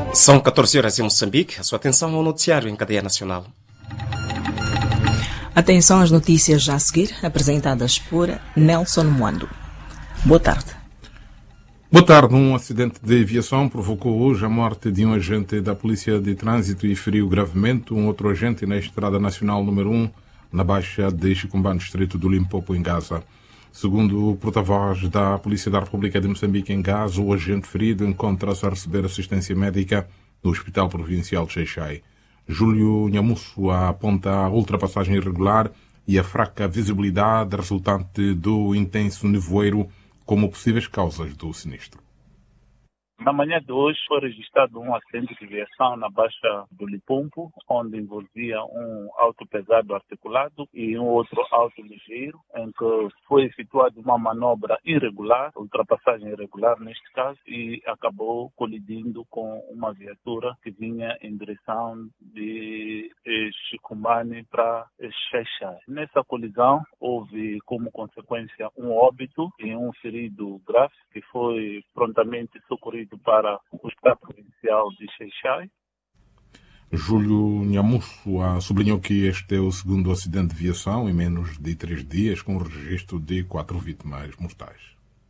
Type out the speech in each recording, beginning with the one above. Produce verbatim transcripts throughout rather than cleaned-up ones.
São catorze horas em Moçambique. A sua atenção ao noticiário em cadeia nacional. Atenção às notícias já a seguir, apresentadas por Nelson Moando. Boa tarde. Boa tarde. Um acidente de aviação provocou hoje a morte de um agente da Polícia de Trânsito e feriu gravemente um outro agente na Estrada Nacional número um, na Baixa de Chicumbá, distrito do Limpopo, em Gaza. Segundo o porta-voz da Polícia da República de Moçambique em Gaza, o agente ferido encontra-se a receber assistência médica no Hospital Provincial de Xai-Xai. Júlio Nhamusso aponta a ultrapassagem irregular e a fraca visibilidade resultante do intenso nevoeiro como possíveis causas do sinistro. Na manhã de hoje foi registrado um acidente de aviação na Baixa do Limpopo, onde envolvia um auto pesado articulado e um outro auto ligeiro, em que foi efetuada uma manobra irregular, ultrapassagem irregular neste caso, e acabou colidindo com uma viatura que vinha em direção de Chicumbane para Xai-Xai. Nessa colisão houve como consequência um óbito e um ferido grave que foi prontamente socorrido para o Hospital Provincial de Xai-Xai. Júlio Nhamusso sublinhou que este é o segundo acidente de aviação em menos de três dias, com o registro de quatro vítimas mortais.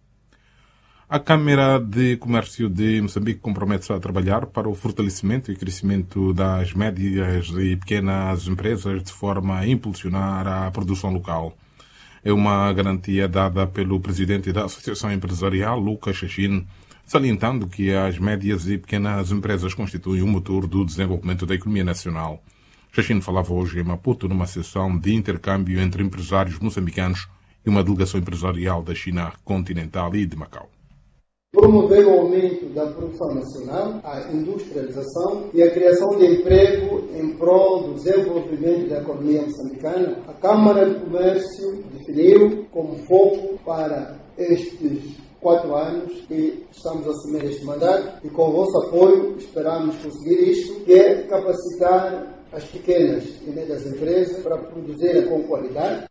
A Câmara de Comércio de Moçambique compromete-se a trabalhar para o fortalecimento e crescimento das médias e pequenas empresas de forma a impulsionar a produção local. É uma garantia dada pelo presidente da Associação Empresarial, Lucas Chachine, salientando que as médias e pequenas empresas constituem o motor do desenvolvimento da economia nacional. Chachine falava hoje em Maputo numa sessão de intercâmbio entre empresários moçambicanos e uma delegação empresarial da China continental e de Macau. Promover o aumento da produção nacional, a industrialização e a criação de emprego em prol do desenvolvimento da economia moçambicana, a Câmara de Comércio definiu como foco para estes quatro anos que estamos a assumir este mandato, e com o vosso apoio esperamos conseguir isto, que é capacitar as pequenas e médias empresas para produzirem com qualidade.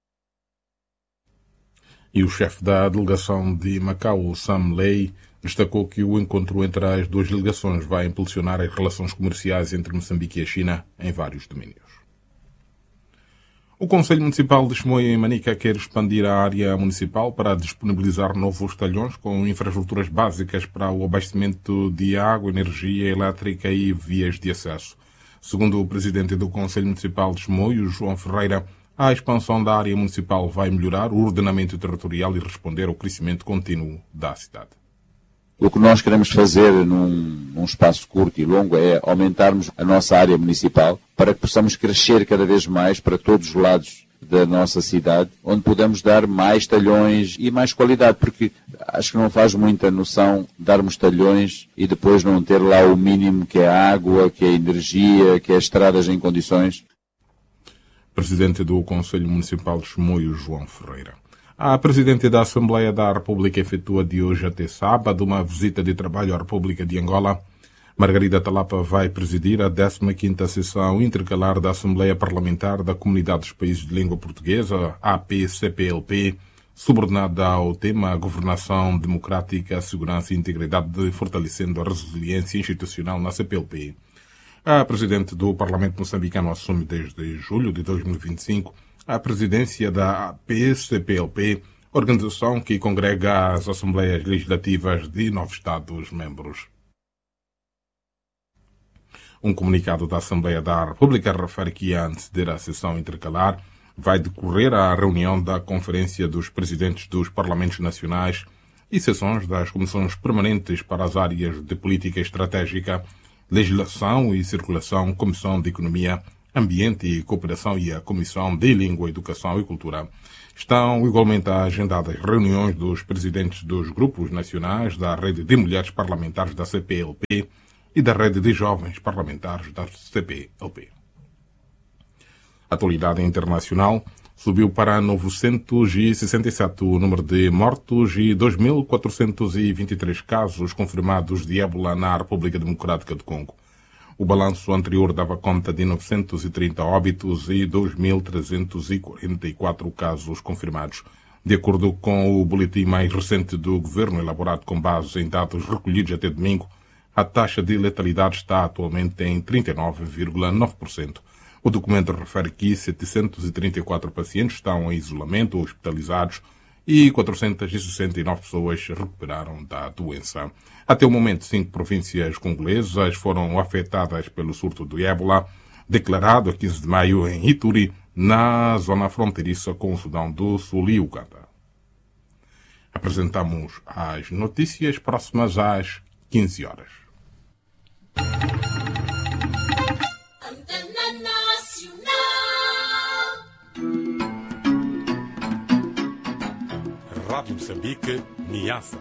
E o chefe da delegação de Macau, Sam Lei, destacou que o encontro entre as duas delegações vai impulsionar as relações comerciais entre Moçambique e a China em vários domínios. O Conselho Municipal de Chimoio, em Manica, quer expandir a área municipal para disponibilizar novos talhões com infraestruturas básicas para o abastecimento de água, energia elétrica e vias de acesso. Segundo o presidente do Conselho Municipal de Chimoio, João Ferreira, a expansão da área municipal vai melhorar o ordenamento territorial e responder ao crescimento contínuo da cidade. O que nós queremos fazer num, num espaço curto e longo é aumentarmos a nossa área municipal para que possamos crescer cada vez mais para todos os lados da nossa cidade, onde podemos dar mais talhões e mais qualidade, porque acho que não faz muita noção darmos talhões e depois não ter lá o mínimo, que é a água, que é a energia, que é as estradas em condições. Presidente do Conselho Municipal de Chimoio, João Ferreira. A Presidente da Assembleia da República efetua de hoje até sábado uma visita de trabalho à República de Angola. Margarida Talapa vai presidir a décima quinta sessão intercalar da Assembleia Parlamentar da Comunidade dos Países de Língua Portuguesa, A P C P L P, subordinada ao tema Governação Democrática, Segurança e Integridade, fortalecendo a resiliência institucional na C P L P. A Presidente do Parlamento moçambicano assume desde julho de dois mil e vinte e cinco a presidência da A P C P L P, organização que congrega as Assembleias Legislativas de nove Estados-membros. Um comunicado da Assembleia da República refere que, a anteceder a sessão intercalar, vai decorrer a reunião da Conferência dos Presidentes dos Parlamentos Nacionais e sessões das Comissões Permanentes para as áreas de Política Estratégica, Legislação e Circulação, Comissão de Economia, Ambiente e Cooperação e a Comissão de Língua, Educação e Cultura. Estão igualmente agendadas reuniões dos presidentes dos grupos nacionais da Rede de Mulheres Parlamentares da C P L P e da Rede de Jovens Parlamentares da C P L P. A atualidade internacional subiu para novecentos e sessenta e sete o número de mortos e dois mil quatrocentos e vinte e três casos confirmados de ébola na República Democrática do Congo. O balanço anterior dava conta de novecentos e trinta óbitos e dois mil trezentos e quarenta e quatro casos confirmados, de acordo com o boletim mais recente do governo, elaborado com base em dados recolhidos até domingo. a taxa de letalidade está atualmente em trinta e nove vírgula nove por cento. O documento refere que setecentos e trinta e quatro pacientes estão em isolamento ou hospitalizados e quatrocentas e sessenta e nove pessoas recuperaram da doença. Até o momento, cinco províncias congolesas foram afetadas pelo surto do ébola, declarado a quinze de maio em Ituri, na zona fronteiriça com o Sudão do Sul e Uganda. Apresentamos as notícias próximas às quinze horas. Rádio Moçambique, Niassa.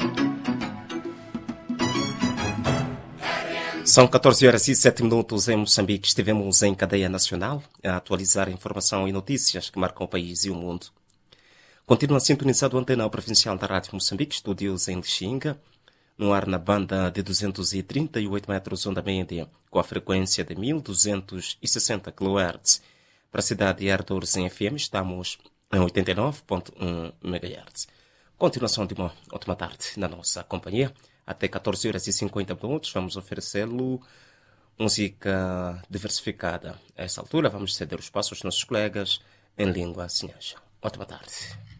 São catorze horas e sete minutos em Moçambique. Estivemos em cadeia nacional a atualizar a informação e notícias que marcam o país e o mundo. Continua sintonizado a antena provincial da Rádio Moçambique, estúdios em Lixinga, no ar na banda de duzentos e trinta e oito metros onda média, com a frequência de mil duzentos e sessenta quilohertz. Para a cidade de Ardores em F M, estamos em oitenta e nove vírgula um megahertz. Continuação de uma ótima tarde na nossa companhia. Até catorze horas e cinquenta minutos vamos oferecê-lo música diversificada. A essa altura vamos ceder o espaço aos nossos colegas em língua sinhanja. Ótima tarde.